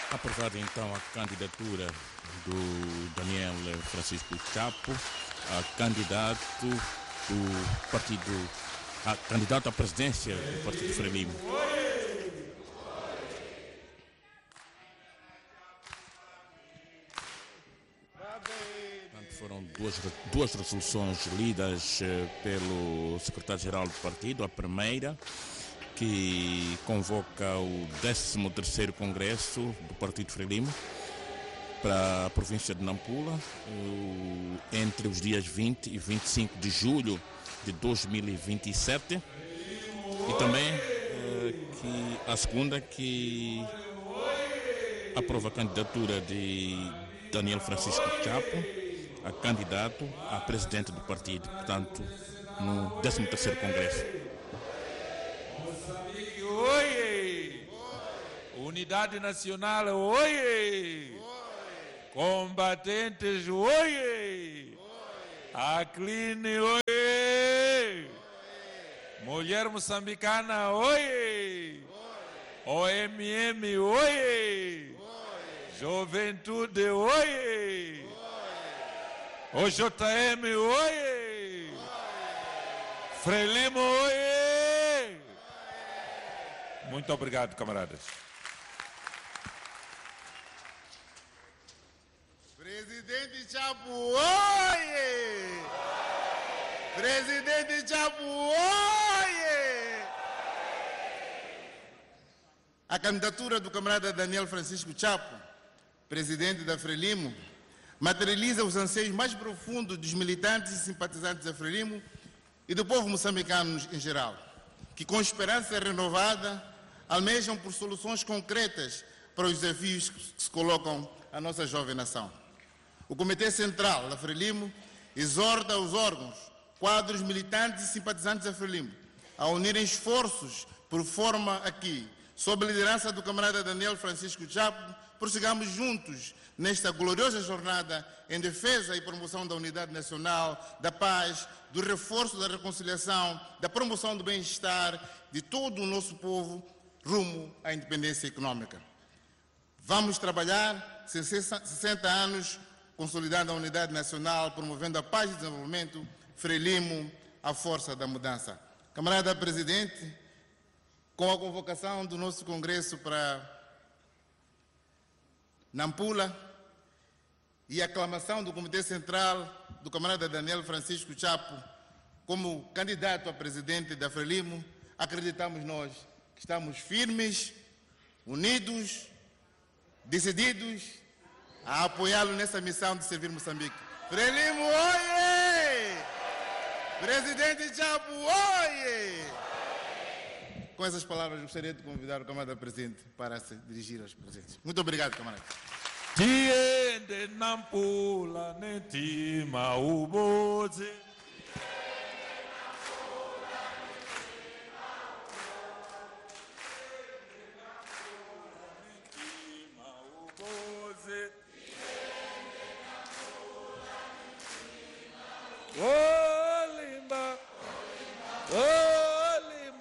Aprovada então a candidatura do Daniel Francisco Chapo, candidato à presidência do Partido Frelimo. Foram duas resoluções lidas pelo secretário-geral do partido. A primeira, que convoca o 13º Congresso do Partido Frelimo para a província de Nampula, entre os dias 20 e 25 de julho de 2027. E também a segunda, que aprova a candidatura de Daniel Francisco Chapo a candidato a presidente do partido, portanto, no 13º Congresso. Moçambique, oie! Unidade Nacional, oie! Combatentes, oie! Acline, oie! Mulher moçambicana, oie! OMM, oie! Juventude, oie! OJM, oie! Frelimo, oie! Muito obrigado, camaradas. Presidente Chapo, oie! Presidente Chapo, oie! A candidatura do camarada Daniel Francisco Chapo, presidente da Frelimo, materializa os anseios mais profundos dos militantes e simpatizantes da Frelimo e do povo moçambicano em geral, que com esperança renovada almejam por soluções concretas para os desafios que se colocam à nossa jovem nação. O Comitê Central da Frelimo exorta os órgãos, quadros militantes e simpatizantes da Frelimo a unirem esforços por forma a que, sob a liderança do camarada Daniel Francisco Chapo, prossigamos juntos nesta gloriosa jornada em defesa e promoção da unidade nacional, da paz, do reforço da reconciliação, da promoção do bem-estar de todo o nosso povo rumo à independência econômica. Vamos trabalhar 60 anos consolidando a unidade nacional, promovendo a paz e desenvolvimento, Frelimo, a força da mudança. Camarada Presidente, com a convocação do nosso Congresso para Nampula e a aclamação do Comitê Central do camarada Daniel Francisco Chapo como candidato a presidente da Frelimo, acreditamos nós que estamos firmes, unidos, decididos a apoiá-lo nessa missão de servir Moçambique. Frelimo, oie! Presidente Chapo, oie! Com essas palavras, gostaria de convidar o camarada presidente para se dirigir aos presentes. Muito obrigado, camarada. Tiende Nampula, nentima uboze.